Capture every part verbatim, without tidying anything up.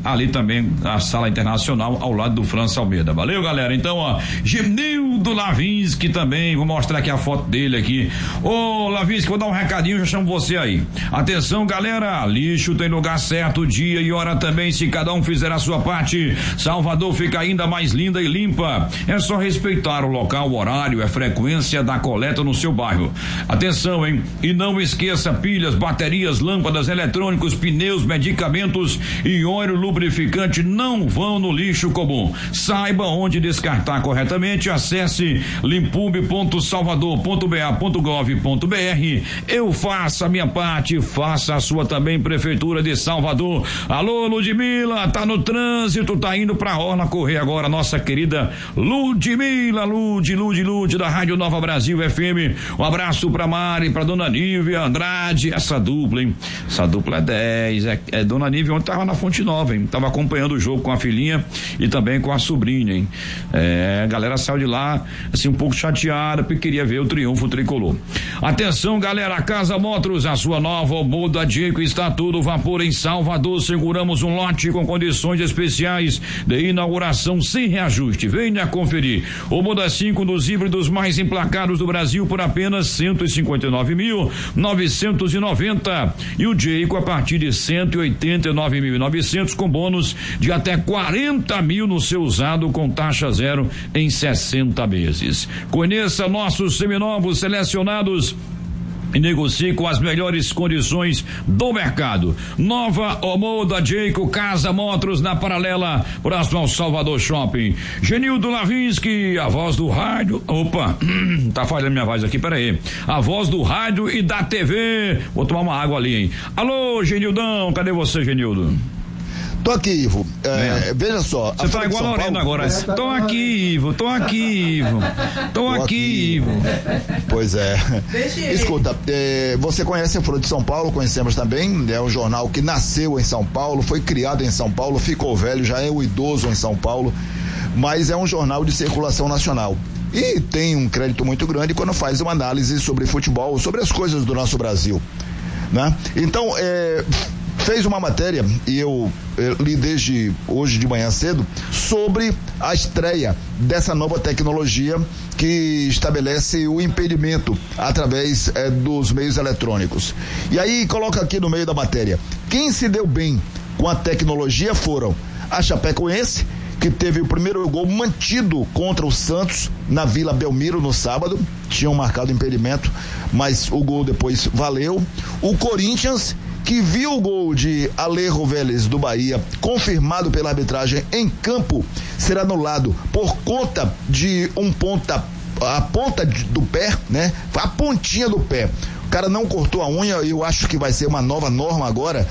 ali também a Sala Internacional ao lado do França Almeida. Valeu, galera. Então, ó, Genildo Lavinsky também, vou mostrar aqui a foto dele aqui. Ô, Lavinsky, vou dar um recadinho, já chamo você aí. Atenção, galera, lixo tem lugar certo, dia e hora também, se cada um fizer a sua parte, Salvador fica ainda mais linda e limpa. É só respeitar o local, o horário, a frequência da coleta no seu bairro. Atenção, hein? E não esqueça, pilhas, baterias, lâmpadas, eletrônicos, pneus, medicamentos e óleo lubrificante não vão no lixo comum. Saiba onde descartar corretamente, acesse limpub ponto salvador ponto b a ponto gov ponto b r. Eu faço a minha parte, faça a sua também, Prefeitura de Salvador. Alô, Ludmila, tá no trânsito, tá indo pra Orla correr agora, nossa querida Ludmila, Lud, Lud, Lud, da Rádio Nova Brasil F M. Um abraço pra Mari, pra Dona Nívia Andrade, essa dupla, hein? Essa dupla é dez, é, é Dona Nívia ontem tava na Fonte Nova, hein? Tava acompanhando o jogo com a filhinha e também com a sobrinha, hein? É, a galera saiu de lá, assim, um pouco chateada, porque queria ver o triunfo tricolor. Atenção, galera, Casa Motors, a sua nova muda Diego, está tudo vapor em Salvador, seguramos um lote com condições especiais de inauguração sem reajuste, venha conferir. O Moda cinco dos híbridos mais emplacados do Brasil por apenas cento e cinquenta e nove mil novecentos e noventa e o Jayco a partir de cento e oitenta e nove mil e novecentos com bônus de até quarenta mil no seu usado com taxa zero em sessenta meses. Conheça nossos seminovos selecionados e negocie com as melhores condições do mercado. Nova Omoda Jayco, Casa Motors na Paralela, próximo ao Salvador Shopping. Genildo Lavinsky, a voz do rádio. Opa, tá falhando minha voz aqui, peraí. A voz do rádio e da T V. Vou tomar uma água ali, hein? Alô, Genildão, cadê você, Genildo? Tô aqui, Ivo. É, veja só. Você tá igual a Lorena agora. Tô aqui, Ivo. Tô aqui, Ivo. Tô, tô aqui, aqui, Ivo. Pois é. Escuta, é, você conhece a Folha de São Paulo, conhecemos também. É um jornal que nasceu em São Paulo, foi criado em São Paulo, ficou velho, já é o idoso em São Paulo, mas é um jornal de circulação nacional. E tem um crédito muito grande quando faz uma análise sobre futebol, sobre as coisas do nosso Brasil, né? Então, é... fez uma matéria, e eu, eu li desde hoje de manhã cedo, sobre a estreia dessa nova tecnologia que estabelece o impedimento através eh, dos meios eletrônicos. E aí coloca aqui no meio da matéria, quem se deu bem com a tecnologia foram a Chapecoense, que teve o primeiro gol mantido contra o Santos na Vila Belmiro no sábado, tinham marcado impedimento, mas o gol depois valeu. O Corinthians, que viu o gol de Alejo Vélez do Bahia, confirmado pela arbitragem em campo, ser anulado por conta de um ponta, a ponta do pé, né? A pontinha do pé. O cara não cortou a unha, e eu acho que vai ser uma nova norma agora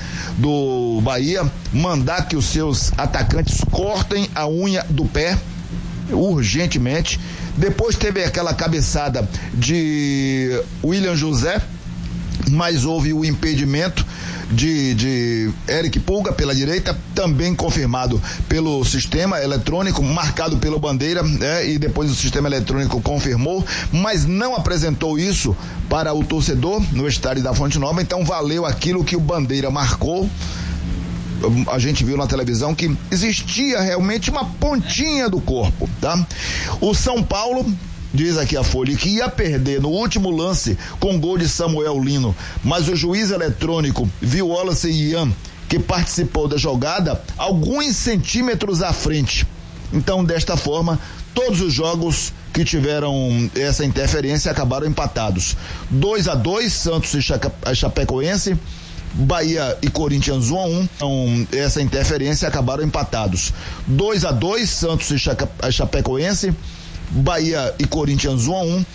do Bahia, mandar que os seus atacantes cortem a unha do pé urgentemente. Depois teve aquela cabeçada de William José, mas houve o impedimento de, de Eric Pulga pela direita, também confirmado pelo sistema eletrônico, marcado pelo Bandeira, né? E depois o sistema eletrônico confirmou, mas não apresentou isso para o torcedor no estádio da Fonte Nova, então valeu aquilo que o Bandeira marcou. A gente viu na televisão que existia realmente uma pontinha do corpo, tá? O São Paulo, diz aqui a Folha, que ia perder no último lance com gol de Samuel Lino, mas o juiz eletrônico viu Wallace Ian, que participou da jogada, alguns centímetros à frente. Então, desta forma, todos os jogos que tiveram essa interferência acabaram empatados. dois a dois, Santos e Chapecoense. Bahia e Corinthians um a um, então essa interferência acabaram empatados. dois a dois, Santos e Chapecoense. Bahia e Corinthians um a um.